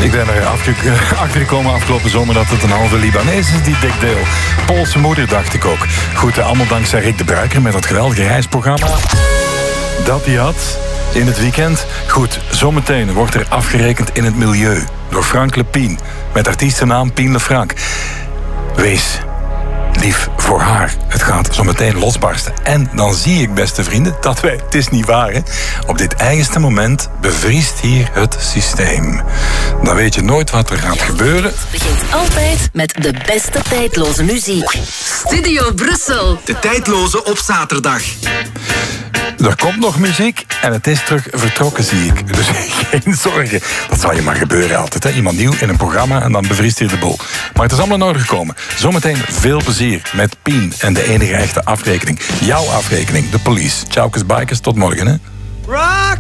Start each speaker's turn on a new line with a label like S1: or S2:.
S1: Ik ben er achtergekomen afgelopen zomer dat het een halve Libanees is, die Dick Dale. Poolse moeder, dacht ik ook. Goed, allemaal dankzij Rick de Bruiker met dat geweldige reisprogramma dat hij had in het weekend. Goed, zometeen wordt er afgerekend in het milieu door Frank Lepine, met artiestennaam Pien Lefranc. Wees lief voor haar. Het gaat zo meteen losbarsten. En dan zie ik, beste vrienden, dat wij, het is niet waar, hè, op dit eigenste moment bevriest hier het systeem. Dan weet je nooit wat er gaat gebeuren.
S2: Het begint altijd met de beste tijdloze muziek. Studio Brussel.
S3: De tijdloze op zaterdag.
S1: Er komt nog muziek en het is terug vertrokken, zie ik. Dus geen zorgen. Dat zal je maar gebeuren altijd, hè. Iemand nieuw in een programma en dan bevriest hij de boel. Maar het is allemaal in orde gekomen. Zometeen veel plezier met Pien en de enige echte afrekening. Jouw afrekening, de police. Ciao, bikers, tot morgen, hè.